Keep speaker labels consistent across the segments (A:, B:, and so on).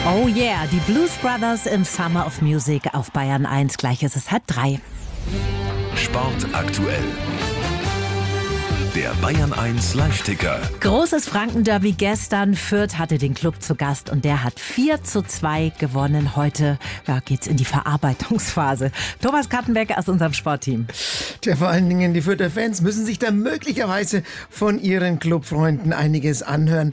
A: Oh yeah, die Blues Brothers im Summer of Music auf Bayern 1. Gleich ist es 2:30.
B: Sport aktuell. Der Bayern 1 Live-Ticker.
A: Großes Franken-Derby gestern. Fürth hatte den Club zu Gast und der hat 4:2 gewonnen. Heute geht's in die Verarbeitungsphase. Thomas Kattenbeck aus unserem Sportteam.
C: Tja, vor allen Dingen die Fürther Fans müssen sich da möglicherweise von ihren Clubfreunden einiges anhören.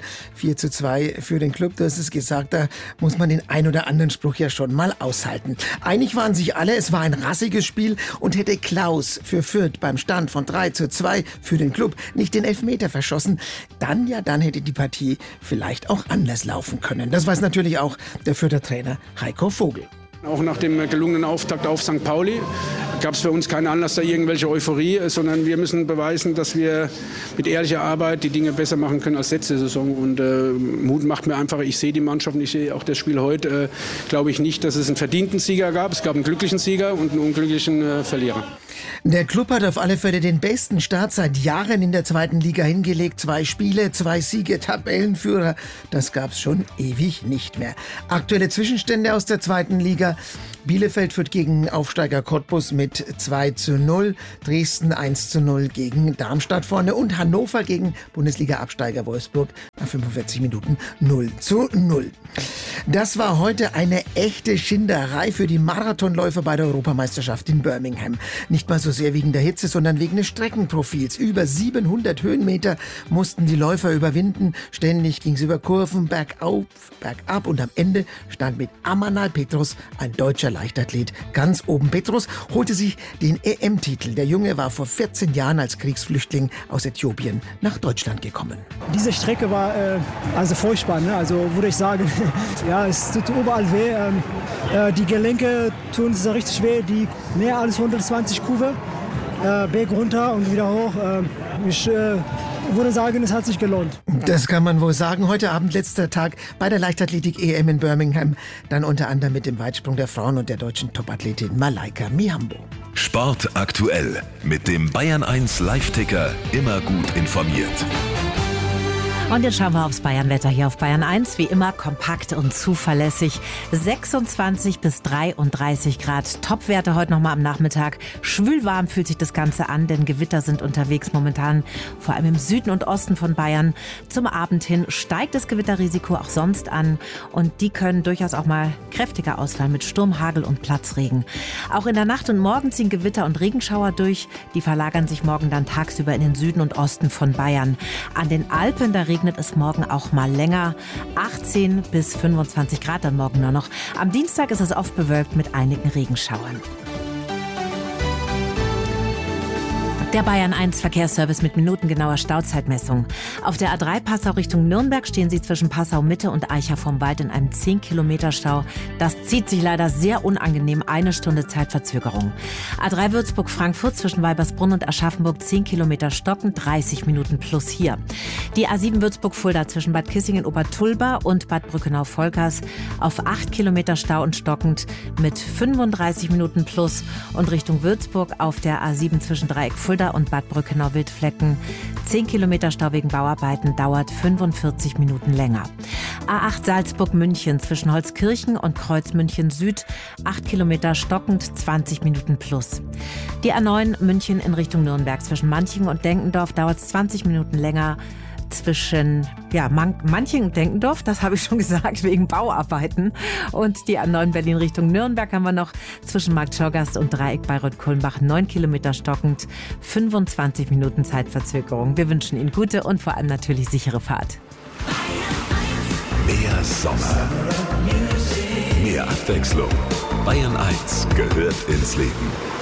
C: 4:2 für den Club, du hast es gesagt, da muss man den ein oder anderen Spruch ja schon mal aushalten. Einig waren sich alle, es war ein rassiges Spiel und hätte Klaus für Fürth beim Stand von 3:2 für den Club nicht den Elfmeter verschossen, dann hätte die Partie vielleicht auch anders laufen können. Das weiß natürlich auch der Fürther Trainer Heiko Vogel.
D: Auch nach dem gelungenen Auftakt auf St. Pauli gab es für uns keinen Anlass, da irgendwelche Euphorie, sondern wir müssen beweisen, dass wir mit ehrlicher Arbeit die Dinge besser machen können als letzte Saison. Und Mut macht mir einfach, ich sehe die Mannschaft und ich sehe auch das Spiel heute, glaube ich nicht, dass es einen verdienten Sieger gab. Es gab einen glücklichen Sieger und einen unglücklichen Verlierer.
C: Der Club hat auf alle Fälle den besten Start seit Jahren in der zweiten Liga hingelegt. 2 Spiele, 2 Siege, Tabellenführer. Das gab's schon ewig nicht mehr. Aktuelle Zwischenstände aus der zweiten Liga. Bielefeld führt gegen Aufsteiger Cottbus mit 2:0. Dresden 1:0 gegen Darmstadt vorne. Und Hannover gegen Bundesliga-Absteiger Wolfsburg nach 45 Minuten 0:0. Das war heute eine echte Schinderei für die Marathonläufer bei der Europameisterschaft in Birmingham. Nicht mal so sehr wegen der Hitze, sondern wegen des Streckenprofils. Über 700 Höhenmeter mussten die Läufer überwinden. Ständig ging es über Kurven, bergauf, bergab und am Ende stand mit Amanal Petros ein deutscher Leichtathlet ganz oben. Petros holte sich den EM-Titel. Der Junge war vor 14 Jahren als Kriegsflüchtling aus Äthiopien nach Deutschland gekommen.
E: Diese Strecke war furchtbar, ne? Also würde ich sagen, ja, es tut überall weh. Die Gelenke tun es richtig weh, die mehr als 120 Kurve, Berg runter und wieder hoch. Ich würde sagen, es hat sich gelohnt.
C: Das kann man wohl sagen. Heute Abend letzter Tag bei der Leichtathletik-EM in Birmingham. Dann unter anderem mit dem Weitsprung der Frauen und der deutschen Topathletin Malaika Mihambo.
B: Sport aktuell mit dem Bayern 1 Live-Ticker. Immer gut informiert.
A: Und jetzt schauen wir aufs Bayernwetter hier auf Bayern 1. Wie immer kompakt und zuverlässig. 26 bis 33 Grad. Topwerte heute nochmal am Nachmittag. Schwülwarm fühlt sich das Ganze an, denn Gewitter sind unterwegs momentan. Vor allem im Süden und Osten von Bayern. Zum Abend hin steigt das Gewitterrisiko auch sonst an. Und die können durchaus auch mal kräftiger ausfallen mit Sturm, Hagel und Platzregen. Auch in der Nacht und morgen ziehen Gewitter und Regenschauer durch. Die verlagern sich morgen dann tagsüber in den Süden und Osten von Bayern. An den Alpen, da regnet es morgen auch mal länger. 18 bis 25 Grad dann morgen nur noch. Am Dienstag ist es oft bewölkt mit einigen Regenschauern. Der Bayern 1 Verkehrsservice mit minutengenauer Stauzeitmessung. Auf der A3 Passau Richtung Nürnberg stehen Sie zwischen Passau Mitte und Eicher vom Wald in einem 10 Kilometer Stau. Das zieht sich leider sehr unangenehm, 1 Stunde Zeitverzögerung. A3 Würzburg Frankfurt zwischen Weibersbrunn und Aschaffenburg 10 Kilometer stockend, 30 Minuten plus hier. Die A7 Würzburg Fulda zwischen Bad Kissingen Obertulba und Bad Brückenau-Volkers auf 8 Kilometer Stau und stockend mit 35 Minuten plus und Richtung Würzburg auf der A7 zwischen Dreieck Fulda und Bad Brückenau-Wildflecken. 10 Kilometer Stau wegen Bauarbeiten, dauert 45 Minuten länger. A8 Salzburg-München zwischen Holzkirchen und Kreuz München Süd, 8 Kilometer stockend, 20 Minuten plus. Die A9 München in Richtung Nürnberg zwischen Manching und Denkendorf dauert es 20 Minuten länger. Zwischen Manching und Denkendorf, das habe ich schon gesagt, wegen Bauarbeiten. Und die A9 Berlin Richtung Nürnberg haben wir noch zwischen Marktschorgast und Dreieck Bayreuth-Kulmbach 9 Kilometer stockend, 25 Minuten Zeitverzögerung. Wir wünschen Ihnen gute und vor allem natürlich sichere Fahrt.
B: Mehr Sommer. Mehr Abwechslung. Bayern 1 gehört ins Leben.